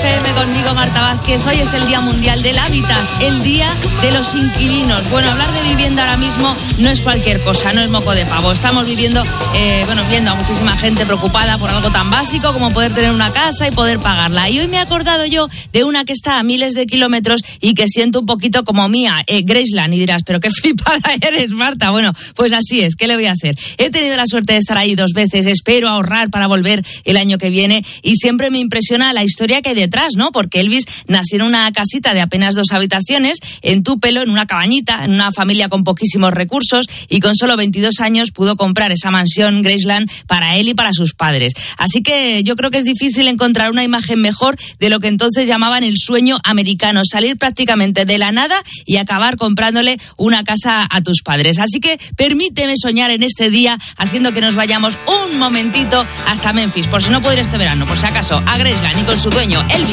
FM conmigo, Marta Vázquez. Hoy es el Día Mundial del Hábitat, el Día de los Inquilinos. Bueno, hablar de vivienda ahora mismo no es cualquier cosa, no es moco de pavo. Estamos viendo a muchísima gente preocupada por algo tan básico como poder tener una casa y poder pagarla. Y hoy me he acordado yo de una que está a miles de kilómetros y que siento un poquito como mía, Graceland. Y dirás, pero qué flipada eres, Marta. Bueno, pues así es, ¿qué le voy a hacer? He tenido la suerte de estar ahí 2 veces, espero ahorrar para volver el año que viene y siempre me impresiona la historia que hay detrás, ¿no? Porque Elvis nació en una casita de apenas 2 habitaciones, en Tupelo, en una cabañita, en una familia con poquísimos recursos y con solo 22 años pudo comprar esa mansión Graceland para él y para sus padres. Así que yo creo que es difícil encontrar una imagen mejor de lo que entonces llamaban el sueño americano, salir prácticamente de la nada y acabar comprándole una casa a tus padres. Así que permíteme soñar en este día haciendo que nos vayamos un momentito hasta Memphis, por si no puedo ir este verano, por si acaso, a Graceland y con su dueño, Elvis.